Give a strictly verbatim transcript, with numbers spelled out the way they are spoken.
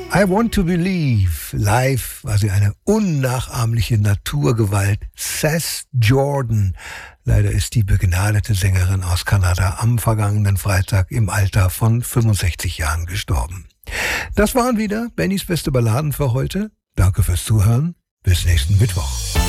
I Want to Believe. Live war sie eine unnachahmliche Naturgewalt. Seth Jordan. Leider ist die begnadete Sängerin aus Kanada am vergangenen Freitag im Alter von fünfundsechzig Jahren gestorben. Das waren wieder Bennys beste Balladen für heute. Danke fürs Zuhören. Bis nächsten Mittwoch.